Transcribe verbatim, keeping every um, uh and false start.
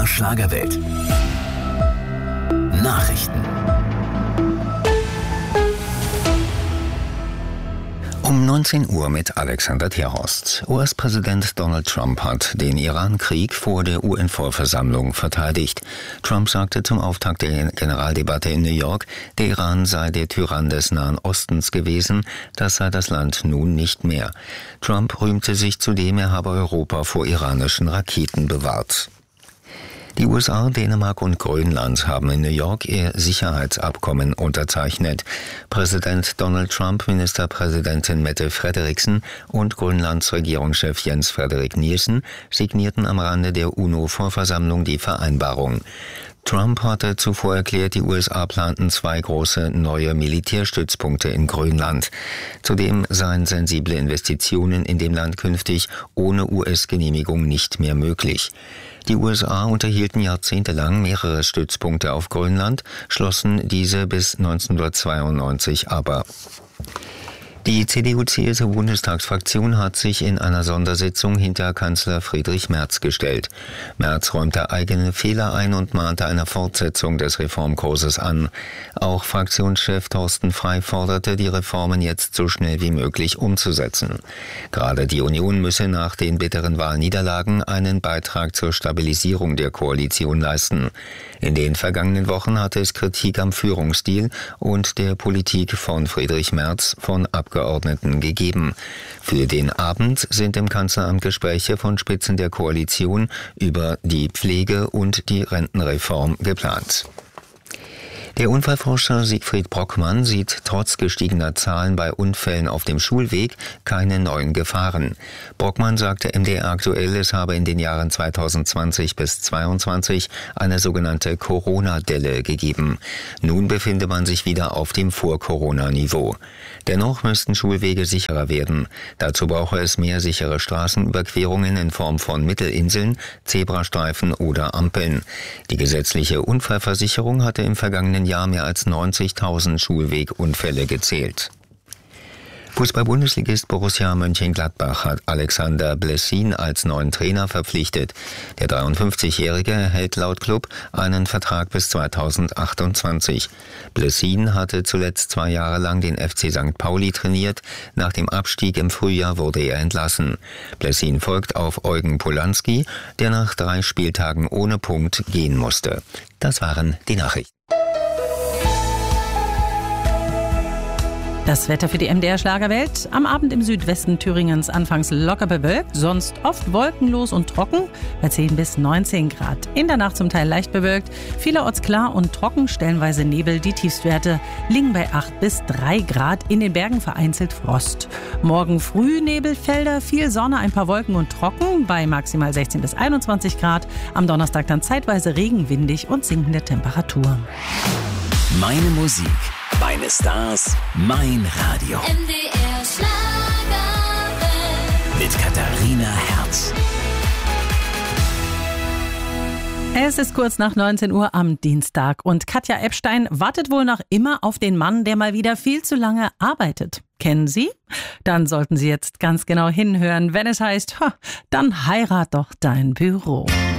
Schlagerwelt. Nachrichten. Um neunzehn Uhr mit Alexander Terhorst. U S-Präsident Donald Trump hat den Iran-Krieg vor der U N-Vollversammlung verteidigt. Trump sagte zum Auftakt der Generaldebatte in New York, der Iran sei der Tyrann des Nahen Ostens gewesen, das sei das Land nun nicht mehr. Trump rühmte sich zudem, er habe Europa vor iranischen Raketen bewahrt. Die U S A, Dänemark und Grönland haben in New York ihr Sicherheitsabkommen unterzeichnet. Präsident Donald Trump, Ministerpräsidentin Mette Frederiksen und Grönlands Regierungschef Jens Frederik Nielsen signierten am Rande der UNO-Vollversammlung die Vereinbarung. Trump hatte zuvor erklärt, die U S A planten zwei große neue Militärstützpunkte in Grönland. Zudem seien sensible Investitionen in dem Land künftig ohne U S-Genehmigung nicht mehr möglich. Die U S A unterhielten jahrzehntelang mehrere Stützpunkte auf Grönland, schlossen diese bis neunzehnhundertzweiundneunzig aber. Die C D U-C S U-Bundestagsfraktion hat sich in einer Sondersitzung hinter Kanzler Friedrich Merz gestellt. Merz räumte eigene Fehler ein und mahnte eine Fortsetzung des Reformkurses an. Auch Fraktionschef Thorsten Frey forderte, die Reformen jetzt so schnell wie möglich umzusetzen. Gerade die Union müsse nach den bitteren Wahlniederlagen einen Beitrag zur Stabilisierung der Koalition leisten. In den vergangenen Wochen hatte es Kritik am Führungsstil und der Politik von Friedrich Merz von Abgeordneten gegeben. Für den Abend sind im Kanzleramt Gespräche von Spitzen der Koalition über die Pflege- und die Rentenreform geplant. Der Unfallforscher Siegfried Brockmann sieht trotz gestiegener Zahlen bei Unfällen auf dem Schulweg keine neuen Gefahren. Brockmann sagte M D R aktuell, es habe in den Jahren zweitausendzwanzig bis zweitausendzweiundzwanzig eine sogenannte Corona-Delle gegeben. Nun befinde man sich wieder auf dem Vor-Corona-Niveau. Dennoch müssten Schulwege sicherer werden. Dazu brauche es mehr sichere Straßenüberquerungen in Form von Mittelinseln, Zebrastreifen oder Ampeln. Die gesetzliche Unfallversicherung hatte im vergangenen Jahr mehr als neunzigtausend Schulwegunfälle gezählt. Fußball-Bundesligist Borussia Mönchengladbach hat Alexander Blessin als neuen Trainer verpflichtet. Der dreiundfünfzigjährige erhält laut Klub einen Vertrag bis zweitausendachtundzwanzig. Blessin hatte zuletzt zwei Jahre lang den F C Sankt Pauli trainiert. Nach dem Abstieg im Frühjahr wurde er entlassen. Blessin folgt auf Eugen Polanski, der nach drei Spieltagen ohne Punkt gehen musste. Das waren die Nachrichten. Das Wetter für die M D R Schlagerwelt. Am Abend im Südwesten Thüringens anfangs locker bewölkt, sonst oft wolkenlos und trocken bei zehn bis neunzehn Grad. In der Nacht zum Teil leicht bewölkt, vielerorts klar und trocken, stellenweise Nebel. Die Tiefstwerte liegen bei acht bis drei Grad, in den Bergen vereinzelt Frost. Morgen früh Nebelfelder, viel Sonne, ein paar Wolken und trocken bei maximal sechzehn bis einundzwanzig Grad. Am Donnerstag dann zeitweise Regen, windig und sinkende Temperaturen. Meine Musik, meine Stars, mein Radio. M D R Schlagerwelt. Mit Katharina Herz. Es ist kurz nach neunzehn Uhr am Dienstag und Katja Epstein wartet wohl noch immer auf den Mann, der mal wieder viel zu lange arbeitet. Kennen Sie? Dann sollten Sie jetzt ganz genau hinhören, wenn es heißt, dann heirat doch dein Büro.